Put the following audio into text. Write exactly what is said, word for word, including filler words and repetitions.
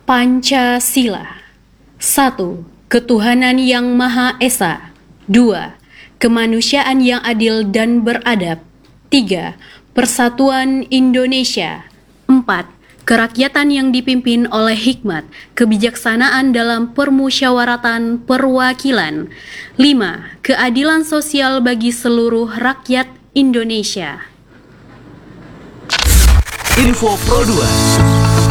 Pancasila. Satu. Ketuhanan yang Maha Esa. Dua. Kemanusiaan yang adil dan beradab. Tiga. Persatuan Indonesia. Empat. Kerakyatan yang dipimpin oleh hikmat, kebijaksanaan dalam permusyawaratan perwakilan. Lima. Keadilan sosial bagi seluruh rakyat Indonesia. Info Pro dua.